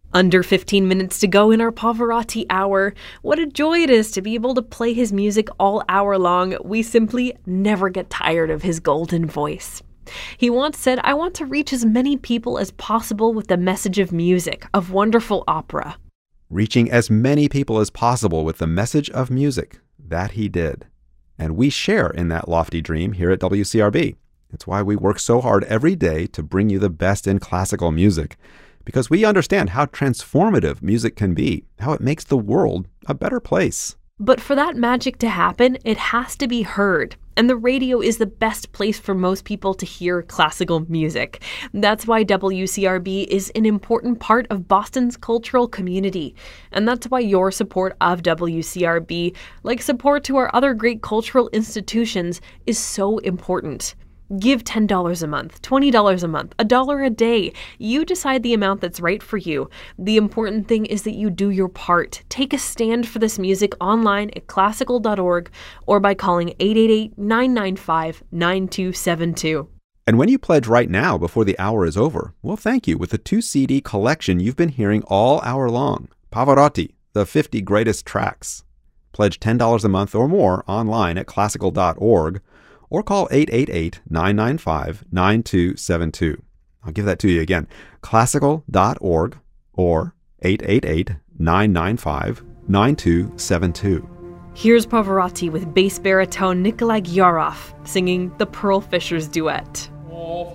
Under 15 minutes to go in our Pavarotti hour. What a joy it is to be able to play his music all hour long. We simply never get tired of his golden voice. He once said, "I want to reach as many people as possible with the message of music, of wonderful opera." Reaching as many people as possible with the message of music. That he did. And we share in that lofty dream here at WCRB. It's why we work so hard every day to bring you the best in classical music. Because we understand how transformative music can be, how it makes the world a better place. But for that magic to happen, it has to be heard. And the radio is the best place for most people to hear classical music. That's why WCRB is an important part of Boston's cultural community. And that's why your support of WCRB, like support to our other great cultural institutions, is so important. Give $10 a month, $20 a month, $1 a day. You decide the amount that's right for you. The important thing is that you do your part. Take a stand for this music online at classical.org or by calling 888-995-9272. And when you pledge right now before the hour is over, we'll thank you with the 2 CD collection you've been hearing all hour long. Pavarotti, the 50 greatest tracks. Pledge $10 a month or more online at classical.org. or call 888-995-9272. I'll give that to you again, classical.org or 888-995-9272. Here's Pavarotti with bass baritone Nikolai Gyarov singing the Pearl Fishers duet.